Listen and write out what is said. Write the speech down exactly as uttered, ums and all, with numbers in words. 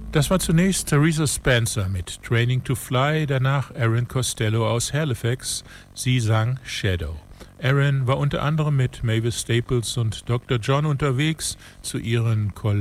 Das war zunächst Theresa Spencer mit Training to Fly, danach Erin Costello aus Halifax. Sie sang Shadow. Erin war unter anderem mit Mavis Staples und Doktor John unterwegs zu ihren Kollegen